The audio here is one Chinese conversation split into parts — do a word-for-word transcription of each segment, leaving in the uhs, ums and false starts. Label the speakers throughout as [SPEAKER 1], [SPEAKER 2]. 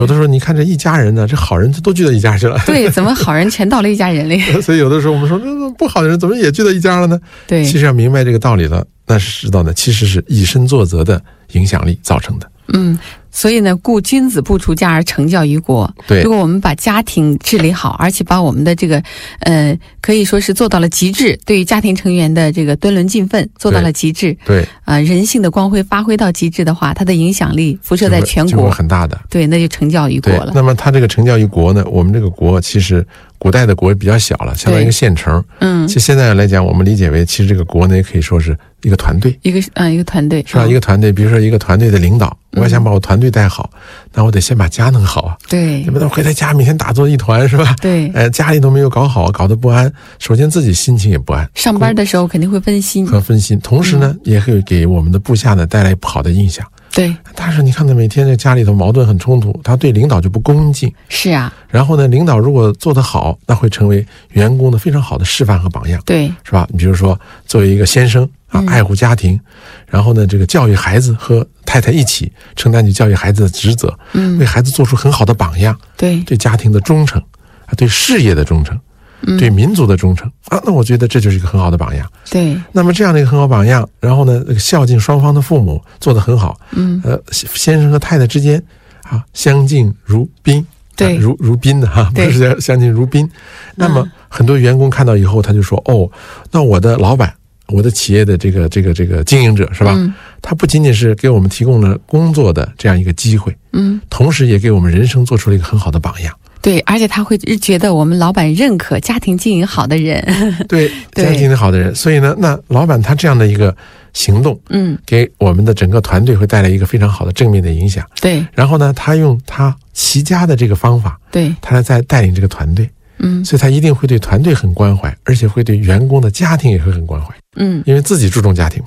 [SPEAKER 1] 有的时候你看这一家人呢，这好人都聚到一家去了。
[SPEAKER 2] 对，怎么好人全到了一家人里？
[SPEAKER 1] 所以有的时候我们说，那不好的人怎么也聚到一家了呢？
[SPEAKER 2] 对，
[SPEAKER 1] 其实要明白这个道理了，那是知道呢，其实是以身作则的影响力造成的。
[SPEAKER 2] 嗯，所以呢，故君子不除家而成教于国。
[SPEAKER 1] 对，
[SPEAKER 2] 如果我们把家庭治理好，而且把我们的这个呃，可以说是做到了极致，对于家庭成员的这个敦伦尽分做到了极致，
[SPEAKER 1] 对，
[SPEAKER 2] 啊、呃，人性的光辉发挥到极致的话，它的影响力辐射在全国，
[SPEAKER 1] 很大的。
[SPEAKER 2] 对，那就成教于国了。
[SPEAKER 1] 那么它这个成教于国呢，我们这个国其实古代的国比较小了，相当于一个县城。嗯，其实现在来讲，我们理解为，其实这个国呢，也可以说是一个团队，
[SPEAKER 2] 一个啊、呃，一个团队
[SPEAKER 1] 是吧？嗯、一个团队，比如说一个团队的领导。我要想把我团队带好，那我得先把家弄好啊。
[SPEAKER 2] 对，
[SPEAKER 1] 不能回到家每天打作一团，是吧？
[SPEAKER 2] 对，
[SPEAKER 1] 哎，家里都没有搞好，搞得不安。首先自己心情也不安，
[SPEAKER 2] 上班的时候肯定会分心
[SPEAKER 1] 和分心。同时呢，嗯、也会给我们的部下呢带来不好的印象。
[SPEAKER 2] 对，
[SPEAKER 1] 但是你看他每天在家里头矛盾很冲突，他对领导就不恭敬。
[SPEAKER 2] 是啊。
[SPEAKER 1] 然后呢，领导如果做得好，那会成为员工的非常好的示范和榜样。
[SPEAKER 2] 对，
[SPEAKER 1] 是吧？你比如说，作为一个先生啊，爱护家庭，嗯、然后呢，这个教育孩子和太太一起承担起教育孩子的职责，嗯，为孩子做出很好的榜样。对，对家庭的忠诚啊，对事业的忠诚。嗯、对民族的忠诚啊，那我觉得这就是一个很好的榜样。
[SPEAKER 2] 对，
[SPEAKER 1] 那么这样的一个很好榜样，然后呢，孝敬双方的父母做得很好。嗯，呃，先生和太太之间啊，相敬如宾。对，啊、如如宾的哈，不是相敬如宾。那么很多员工看到以后，他就说：“哦，那我的老板，我的企业的这个这个这个经营者是吧？嗯、他不仅仅是给我们提供了工作的这样一个机会，嗯，同时也给我们人生做出了一个很好的榜样。”
[SPEAKER 2] 对，而且他会觉得我们老板认可家庭经营好的人。
[SPEAKER 1] 对，家庭经营好的人。所以呢，那老板他这样的一个行动，嗯，给我们的整个团队会带来一个非常好的正面的影响。对。然后呢，他用他齐家的这个方法，对，他来在带领这个团队。嗯。所以他一定会对团队很关怀，而且会对员工的家庭也会很关怀。嗯。因为自己注重家庭。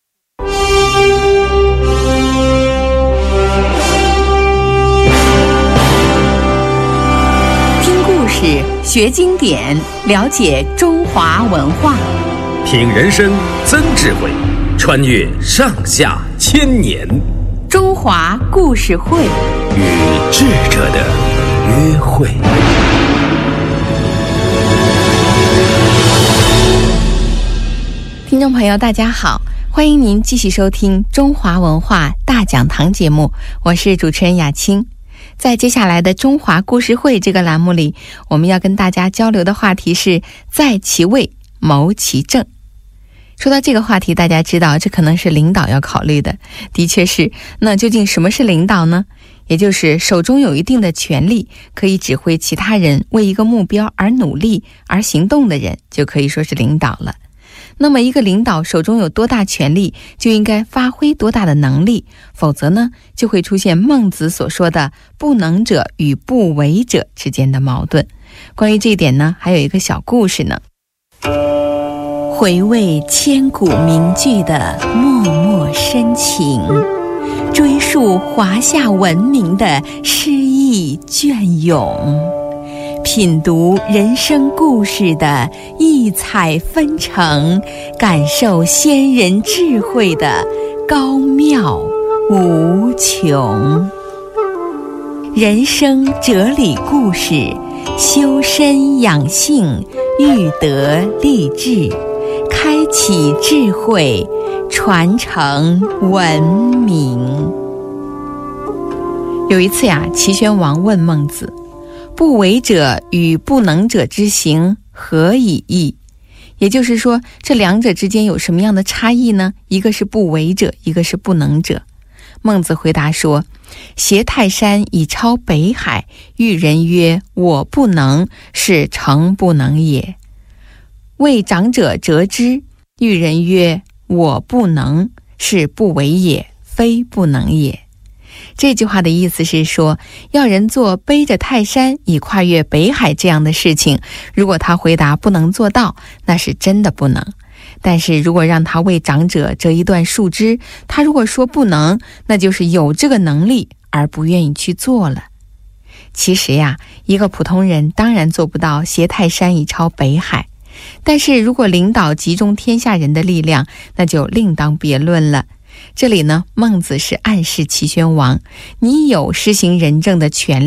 [SPEAKER 2] 学经典，了解中华文化，
[SPEAKER 3] 品人生，增智慧，穿越上下千年。
[SPEAKER 2] 中华故事会，
[SPEAKER 3] 与智者的约会。
[SPEAKER 2] 听众朋友，大家好，欢迎您继续收听中华文化大讲堂节目，我是主持人雅青。在接下来的中华故事会这个栏目里，我们要跟大家交流的话题是在其位谋其政。说到这个话题，大家知道这可能是领导要考虑的，的确是。那究竟什么是领导呢？也就是手中有一定的权力，可以指挥其他人为一个目标而努力而行动的人，就可以说是领导了。那么一个领导手中有多大权力，就应该发挥多大的能力，否则呢，就会出现孟子所说的不能者与不为者之间的矛盾。关于这一点呢，还有一个小故事呢。回味千古名句的脉脉深情，追溯华夏文明的诗意隽永，品读人生故事的异彩纷呈，感受先人智慧的高妙无穷。人生哲理故事，修身养性，育德立志，开启智慧，传承文明。有一次呀，齐宣王问孟子，不为者与不能者之行，何以异？也就是说，这两者之间有什么样的差异呢？一个是不为者，一个是不能者。孟子回答说，挟泰山以超北海，喻人曰我不能，是诚不能也。为长者折之，喻人曰我不能，是不为也，非不能也。这句话的意思是说，要人做背着泰山以跨越北海这样的事情，如果他回答不能做到，那是真的不能。但是如果让他为长者折一段树枝，他如果说不能，那就是有这个能力而不愿意去做了。其实呀，一个普通人当然做不到挟泰山以超北海，但是如果领导集中天下人的力量，那就另当别论了。 这里呢，孟子是暗示齐宣王，你有施行仁政的权利。